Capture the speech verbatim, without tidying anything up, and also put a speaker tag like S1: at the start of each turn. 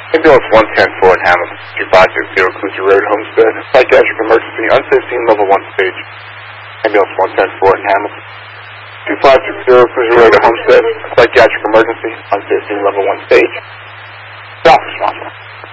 S1: Ambulance one ten four in Hamilton, two five six zero Cruiser Road, Homestead. Psychiatric emergency, unsafe scene, level one stage. Ambulance one ten four in Hamilton, two five six zero Cruiser Road, Homestead. Psychiatric emergency, unsafe scene, level one stage. Stop responsible.